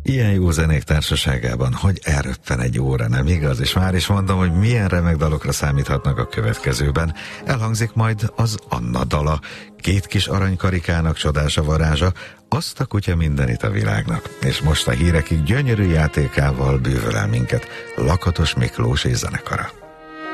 Ilyen jó zenék társaságában, hogy elröppen egy óra, nem igaz? És már is mondom, hogy milyen remek dalokra számíthatnak a következőben. Elhangzik majd az Anna dala, két kis aranykarikának csodás a varázsa, azt a kutya mindenit a világnak. És most a hírekig gyönyörű játékával bűvöl el minket Lakatos Miklós és zenekara.